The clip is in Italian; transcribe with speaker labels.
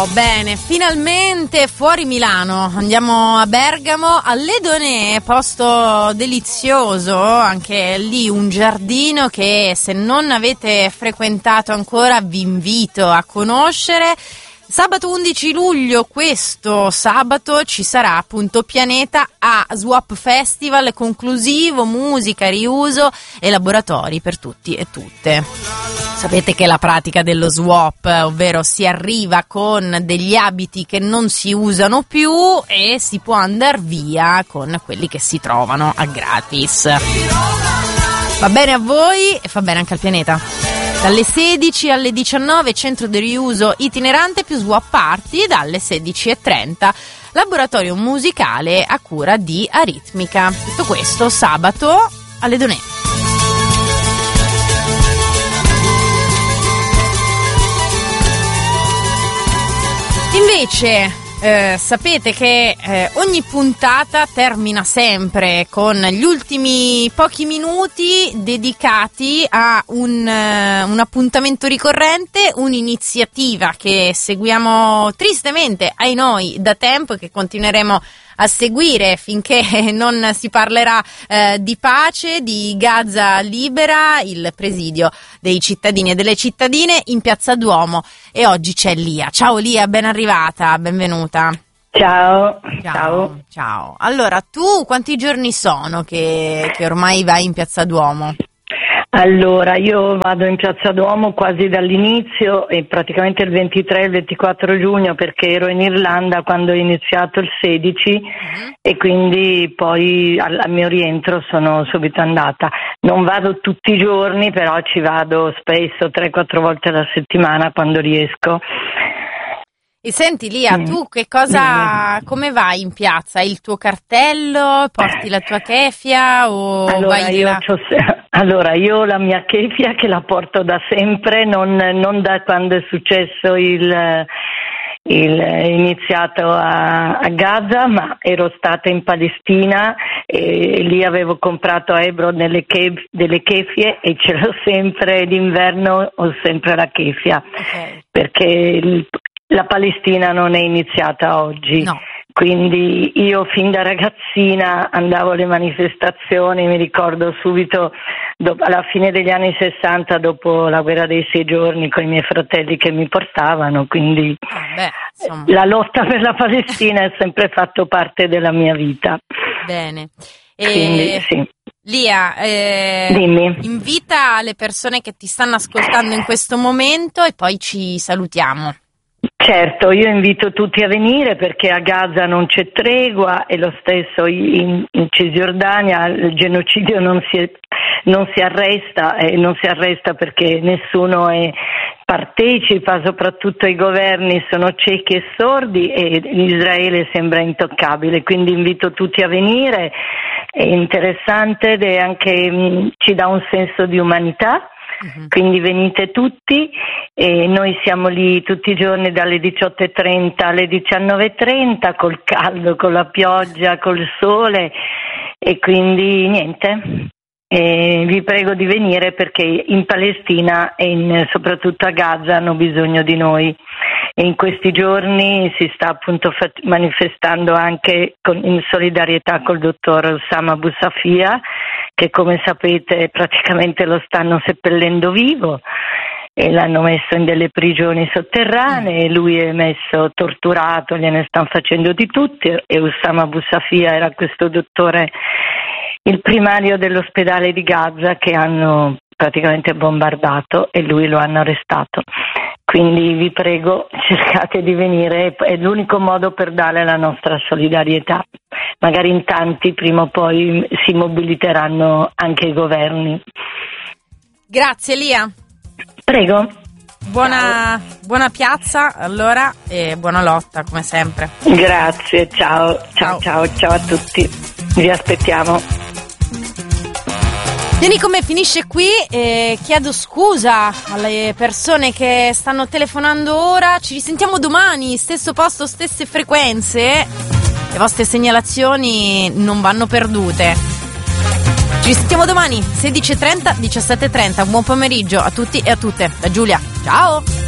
Speaker 1: Bene, finalmente fuori Milano, andiamo a Bergamo, all'Edonè, posto delizioso, anche lì un giardino che se non avete frequentato ancora vi invito a conoscere. Sabato 11 luglio, questo sabato, ci sarà appunto Pianeta a Swap Festival conclusivo, musica, riuso e laboratori per tutti e tutte. Sapete che la pratica dello swap, ovvero si arriva con degli abiti che non si usano più e si può andare via con quelli che si trovano a gratis. Va bene a voi e fa bene anche al pianeta. Dalle 16 alle 19 centro di riuso itinerante più swap party, dalle 16:30 laboratorio musicale a cura di Aritmica. Tutto questo sabato all'Edonè. Invece sapete che ogni puntata termina sempre con gli ultimi pochi minuti dedicati a un appuntamento ricorrente, un'iniziativa che seguiamo tristemente ai noi da tempo e che continueremo a seguire finché non si parlerà di pace, di Gaza libera, il presidio dei cittadini e delle cittadine in Piazza Duomo. E oggi c'è Lia. Ciao Lia, ben arrivata, benvenuta.
Speaker 2: Ciao.
Speaker 1: Allora, tu quanti giorni sono che ormai vai in Piazza Duomo?
Speaker 2: Allora, io vado in Piazza Duomo quasi dall'inizio e praticamente il 23 e il 24 giugno perché ero in Irlanda quando ho iniziato il 16 e quindi poi al mio rientro sono subito andata. Non vado tutti i giorni, però ci vado spesso, 3-4 volte alla settimana quando riesco.
Speaker 1: E senti Lia, tu che cosa, come vai in piazza? Hai il tuo cartello? Porti la tua keffia o vai là?
Speaker 2: Allora, io ho la mia keffia che la porto da sempre, non da quando è successo il iniziato a Gaza, ma ero stata in Palestina e lì avevo comprato a Hebron delle keffie e ce l'ho sempre, d'inverno ho sempre la keffia, perché la Palestina non è iniziata oggi. No. Quindi io fin da ragazzina andavo alle manifestazioni, mi ricordo subito alla fine degli anni 60, dopo la guerra dei 6 giorni, con i miei fratelli che mi portavano, quindi la lotta per la Palestina è sempre fatto parte della mia vita.
Speaker 1: Bene.
Speaker 2: Quindi, sì.
Speaker 1: Lia,
Speaker 2: dimmi.
Speaker 1: Invita le persone che ti stanno ascoltando in questo momento e poi ci salutiamo.
Speaker 2: Certo, io invito tutti a venire perché a Gaza non c'è tregua e lo stesso in Cisgiordania il genocidio non si arresta perché nessuno partecipa, soprattutto i governi sono ciechi e sordi e Israele sembra intoccabile, quindi invito tutti a venire, è interessante ed è anche ci dà un senso di umanità. Quindi venite tutti e noi siamo lì tutti i giorni dalle 18:30 alle 19:30 col caldo, con la pioggia, col sole e quindi niente. Vi prego di venire perché in Palestina e soprattutto a Gaza hanno bisogno di noi e in questi giorni si sta appunto manifestando anche in solidarietà col dottor Osama Abu Safia, che come sapete praticamente lo stanno seppellendo vivo e l'hanno messo in delle prigioni sotterranee, lui è messo torturato, gliene stanno facendo di tutti e Osama Abu Safia era questo dottore, il primario dell'ospedale di Gaza che hanno praticamente bombardato e lui lo hanno arrestato. Quindi vi prego, cercate di venire, è l'unico modo per dare la nostra solidarietà. Magari in tanti prima o poi si mobiliteranno anche i governi. Grazie Lia. Prego.
Speaker 1: Buona piazza allora e buona lotta come sempre.
Speaker 2: Grazie, ciao a tutti. Vi aspettiamo.
Speaker 1: Vieni come finisce qui, chiedo scusa alle persone che stanno telefonando ora, ci risentiamo domani, stesso posto, stesse frequenze, le vostre segnalazioni non vanno perdute. Ci risentiamo domani, 16:30, 17:30, buon pomeriggio a tutti e a tutte, da Giulia, ciao!